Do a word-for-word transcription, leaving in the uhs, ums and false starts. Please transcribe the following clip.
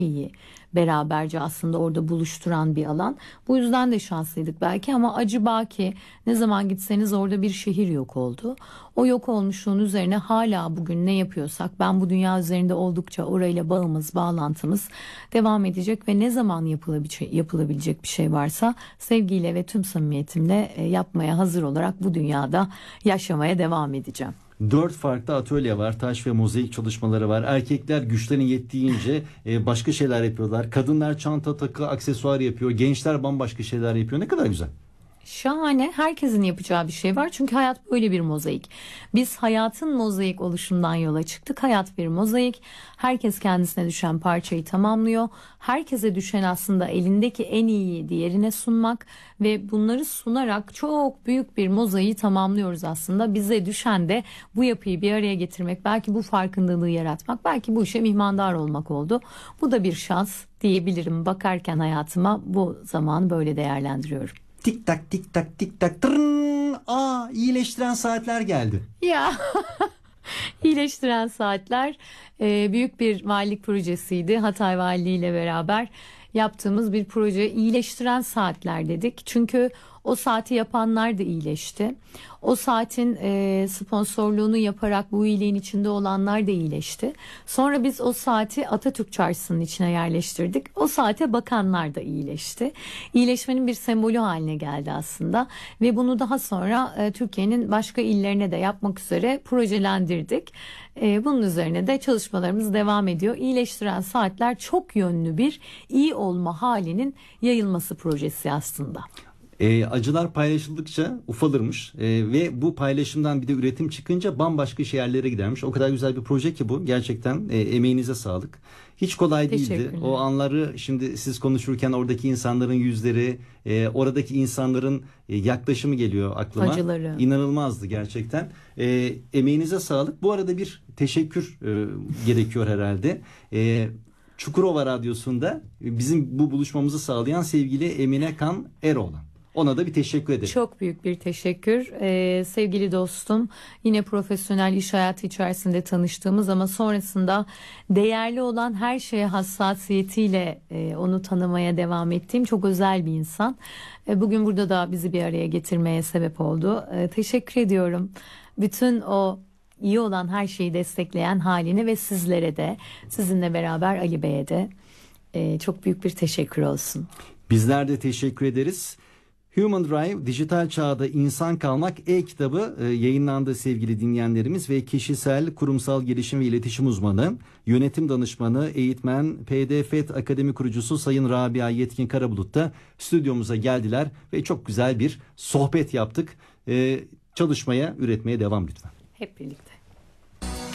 iyi beraberce aslında orada buluşturan bir alan. Bu yüzden de şanslıydık belki ama acaba ki ne zaman gitseniz orada bir şehir yok oldu. O yok olmuşluğun üzerine hala bugün ne yapıyorsak ben bu dünya üzerinde oldukça orayla bağımız, bağlantımız devam edecek ve ne zaman yapılabilecek, yapılabilecek bir şey varsa sevgiyle ve tüm samimiyetimle e, yapmaya hazır olarak bu dünyada yaşamaya devam edeceğim. Dört farklı atölye var. Taş ve mozaik çalışmaları var. Erkekler güçlerine yettiğince e, başka şeyler yapıyorlar. Kadınlar çanta, takı, aksesuar yapıyor. Gençler bambaşka şeyler yapıyor. Ne kadar güzel. Şahane. Herkesin yapacağı bir şey var. Çünkü hayat böyle bir mozaik. Biz hayatın mozaik oluşundan yola çıktık. Hayat bir mozaik. Herkes kendisine düşen parçayı tamamlıyor. Herkese düşen aslında elindeki en iyiyi diğerine sunmak ve bunları sunarak çok büyük bir mozaiği tamamlıyoruz aslında. Bize düşen de bu yapıyı bir araya getirmek, belki bu farkındalığı yaratmak, belki bu işe mihmandar olmak oldu. Bu da bir şans diyebilirim. Bakarken hayatıma bu zamanı böyle değerlendiriyorum. Tik tak tik tak tik tak tırın. Aa, iyileştiren saatler geldi. Ya iyileştiren saatler e, büyük bir valilik projesiydi. Hatay Valiliği ile beraber yaptığımız bir proje. İyileştiren saatler dedik. Çünkü o saati yapanlar da iyileşti. O saatin e, sponsorluğunu yaparak bu iyiliğin içinde olanlar da iyileşti. Sonra biz o saati Atatürk Çarşısı'nın içine yerleştirdik. O saate bakanlar da iyileşti. İyileşmenin bir sembolü haline geldi aslında. Ve bunu daha sonra e, Türkiye'nin başka illerine de yapmak üzere projelendirdik. E, bunun üzerine de çalışmalarımız devam ediyor. İyileştiren saatler çok yönlü bir iyi olma halinin yayılması projesi aslında. E, acılar paylaşıldıkça ufalırmış e, ve bu paylaşımdan bir de üretim çıkınca bambaşka yerlere gidermiş. O kadar güzel bir proje ki bu. Gerçekten e, emeğinize sağlık. Hiç kolay değildi. O anları şimdi siz konuşurken oradaki insanların yüzleri, e, oradaki insanların e, yaklaşımı geliyor aklıma. Acıları. İnanılmazdı gerçekten. E, emeğinize sağlık. Bu arada bir teşekkür e, gerekiyor herhalde. E, Çukurova Radyosu'nda bizim bu buluşmamızı sağlayan sevgili Emine Kan Eroğlan. Ona da bir teşekkür ederim. Çok büyük bir teşekkür. Ee, sevgili dostum, yine profesyonel iş hayatı içerisinde tanıştığımız ama sonrasında değerli olan her şeye hassasiyetiyle e, onu tanımaya devam ettiğim çok özel bir insan. E, bugün burada da bizi bir araya getirmeye sebep oldu. E, teşekkür ediyorum. Bütün o iyi olan her şeyi destekleyen haline ve sizlere de, sizinle beraber Ali Bey'e de e, çok büyük bir teşekkür olsun. Bizler de teşekkür ederiz. Human Drive, Dijital Çağda İnsan Kalmak e-kitabı e, yayınlandı sevgili dinleyenlerimiz ve kişisel, kurumsal gelişim ve iletişim uzmanı, yönetim danışmanı, eğitmen, P D F E T Akademi kurucusu Sayın Rabia Yetkin Karabulut da stüdyomuza geldiler ve çok güzel bir sohbet yaptık. E, çalışmaya, üretmeye devam lütfen. Hep birlikte.